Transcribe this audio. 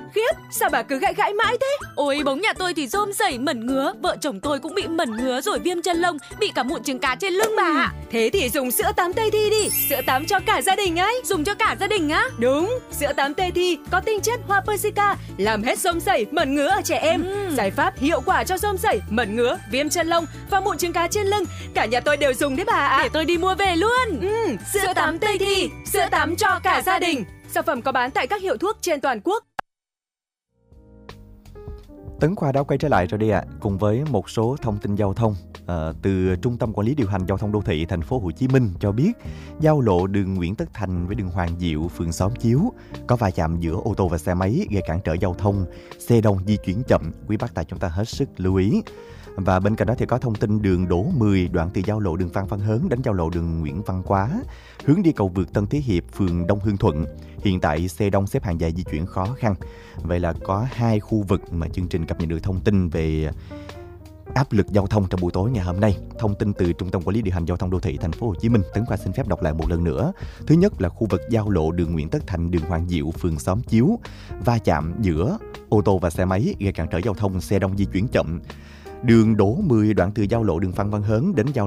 Khiếp, sao bà cứ gãi gãi mãi thế? Ôi, bóng nhà tôi thì rôm rẩy mẩn ngứa. Vợ chồng tôi cũng bị mẩn ngứa rồi viêm chân lông, bị cả mụn trứng cá trên lưng bà ạ. Thế thì dùng sữa tắm Tây Thi đi. Sữa tắm cho cả gia đình ấy. Dùng cho cả gia đình á? Đúng, sữa tắm Tây Thi có tinh chất hoa Persica, làm hết rôm rẩy, mẩn ngứa ở trẻ em. Giải pháp hiệu quả cho rôm rẩy, mẩn ngứa, viêm chân lông và mụn trứng cá trên lưng. Cả nhà tôi đều dùng đấy bà ạ. Để tôi đi mua về luôn. Sữa tắm Tây Thi, sữa tắm cho cả gia đình. Sản phẩm có bán tại các hiệu thuốc trên toàn quốc. Tấn Khoa đã quay trở lại rồi đi ạ, cùng với một số thông tin giao thông từ Trung tâm Quản lý điều hành giao thông đô thị thành phố Hồ Chí Minh cho biết, giao lộ đường Nguyễn Tất Thành với đường Hoàng Diệu, phường Xóm Chiếu có va chạm giữa ô tô và xe máy gây cản trở giao thông, xe đông di chuyển chậm, quý bác tài chúng ta hết sức lưu ý. Và bên cạnh đó thì có thông tin đường Đỗ 10 đoạn từ giao lộ đường Phan Văn Hớn đến giao lộ đường Nguyễn Văn Quá, hướng đi cầu vượt Tân Thế Hiệp, phường Đông Hương Thuận. Hiện tại xe đông xếp hàng dài di chuyển khó khăn. Vậy là có 2 khu vực mà chương trình cập nhật được thông tin về áp lực giao thông trong buổi tối ngày hôm nay. Thông tin từ Trung tâm Quản lý điều hành giao thông đô thị thành phố Hồ Chí Minh. Tấn Khoa xin phép đọc lại một lần nữa. Thứ nhất là khu vực giao lộ đường Nguyễn Tất Thành, đường Hoàng Diệu, phường Xóm Chiếu, va chạm giữa ô tô và xe máy gây cản trở giao thông, xe đông di chuyển chậm. Đường Đỗ 10 đoạn từ giao lộ đường Phan Văn Hớn đến giao